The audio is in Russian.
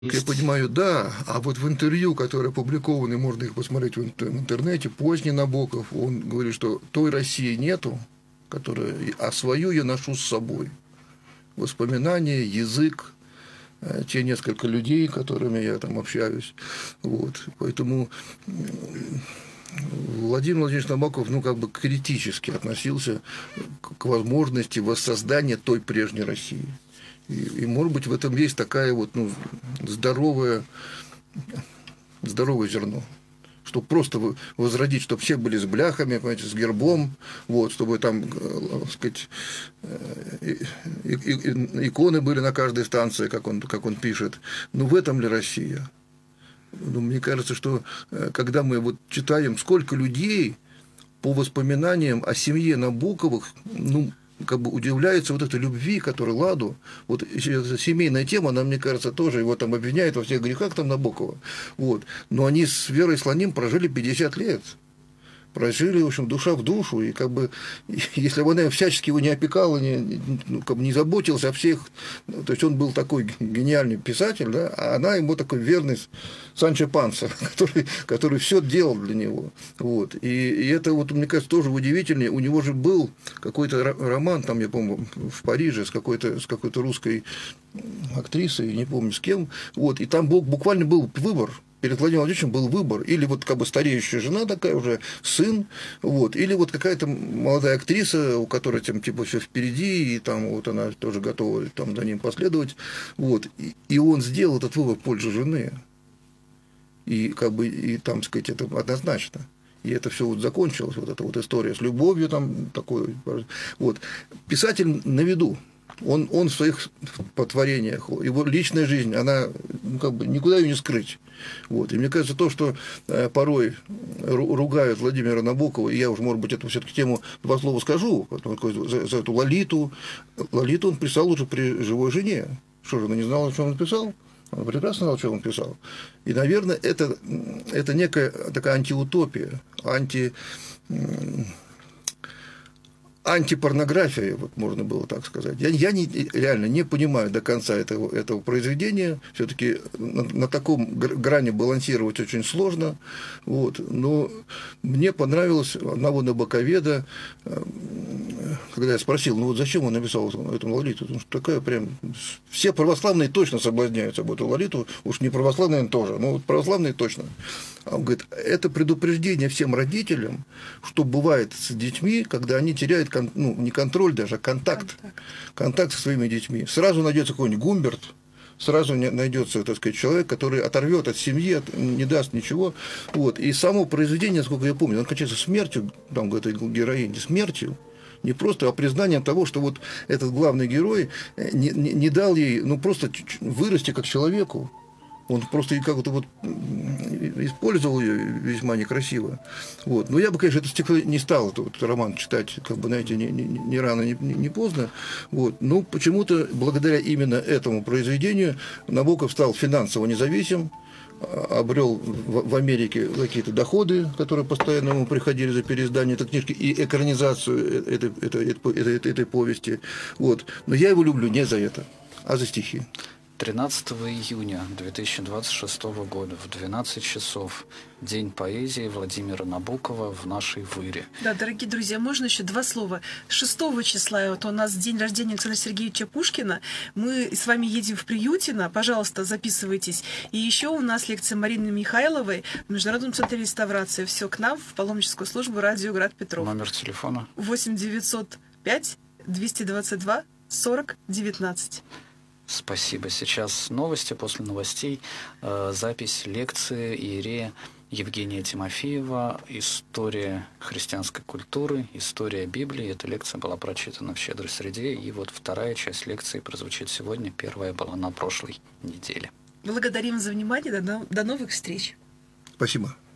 Я понимаю, да, а вот в интервью, которые опубликованы, можно их посмотреть в интернете, поздний Набоков, он говорит, что той России нету, которая, а свою я ношу с собой. Воспоминания, язык, те несколько людей, с которыми я там общаюсь. Вот. Поэтому Владимир Владимирович Набоков, ну, как бы критически относился к возможности воссоздания той прежней России. И, может быть, в этом есть такая вот, ну, здоровое зерно, чтобы просто возродить, чтобы все были с бляхами, понимаете, с гербом, вот, чтобы там, так сказать, иконы были на каждой станции, как он пишет. Ну, в этом ли Россия? Ну, мне кажется, что когда мы вот читаем, сколько людей по воспоминаниям о семье Набоковых, ну, как бы удивляется вот этой любви, которая Ладу, вот семейная тема, она, мне кажется, тоже его там обвиняет во всех грехах там Набокова, вот, но они с Верой Слоним прожили 50 лет, прожили, в общем, душа в душу, и как бы, если бы она всячески его не опекала, не заботился о всех, то есть он был такой гениальный писатель, да, а она ему такой верный Санчо Панса, который все делал для него, вот, и это вот, мне кажется, тоже удивительнее, у него же был какой-то роман, там, я помню, в Париже с какой-то русской актрисой, не помню с кем, вот, и там буквально был выбор. Перед Владимиром Владимировичем был выбор, или вот как бы стареющая жена такая уже, сын, вот, или вот какая-то молодая актриса, у которой там типа все впереди, и там вот она тоже готова там за ним последовать, вот, и он сделал этот выбор в пользу жены, и как бы, и там, сказать, это однозначно. И это все вот закончилось, вот эта вот история с любовью там такой, вот. Писатель на виду. Он в своих творениях, его личная жизнь, она, ну, как бы никуда ее не скрыть. Вот. И мне кажется, то, что порой ругают Владимира Набокова, и я уже, может быть, эту все-таки тему два слова скажу, за эту Лолиту. Лолиту он писал уже при живой жене. Что же, она не знала, о чем он писал? Он прекрасно знал, о чем он писал. И, наверное, это некая такая антиутопия, антипорнография, вот можно было так сказать. Я реально не понимаю до конца этого произведения. Все-таки на таком грани балансировать очень сложно. Вот. Но мне понравилось одного набоковеда, когда я спросил, ну вот зачем он написал эту Лолиту? Потому что такая прям... Все православные точно соблазняются об эту Лолиту, уж не православные тоже, но вот православные точно. А он говорит, это предупреждение всем родителям, что бывает с детьми, когда они теряют, ну, не контроль даже, а контакт со своими детьми. Сразу найдется какой-нибудь Гумберт, сразу найдется, так сказать, человек, который оторвет от семьи, не даст ничего. Вот. И само произведение, насколько я помню, оно кончается смертью, там, этой героини, смертью. Не просто, а признанием того, что вот этот главный герой не дал ей, ну, просто вырасти как человеку. Он просто как-то вот использовал ее весьма некрасиво. Вот. Но я бы, конечно, не стал этот роман читать, как бы, знаете, ни рано, ни поздно. Вот. Но почему-то, благодаря именно этому произведению, Набоков стал финансово независим, обрел в Америке какие-то доходы, которые постоянно ему приходили за переиздание этой книжки и экранизацию этой повести. Вот. Но я его люблю не за это, а за стихи. 13 июня 2026 года в 12 часов День поэзии Владимира Набокова в нашей Выре. Да, дорогие друзья, можно еще два слова. 6 числа вот у нас день рождения Александра Сергеевича Пушкина. Мы с вами едем в Приютино. Пожалуйста, записывайтесь. И еще у нас лекция Марины Михайловой в Международном центре реставрации. Все к нам в паломническую службу «Радио Град Петров». Номер телефона? 8 905 222 40 19. Спасибо. Сейчас новости, после новостей запись лекции иерея Евгения Тимофеева «История христианской культуры, история Библии». Эта лекция была прочитана в «Щедрой среде», и вот вторая часть лекции прозвучит сегодня, первая была на прошлой неделе. Благодарим за внимание, до новых встреч. Спасибо.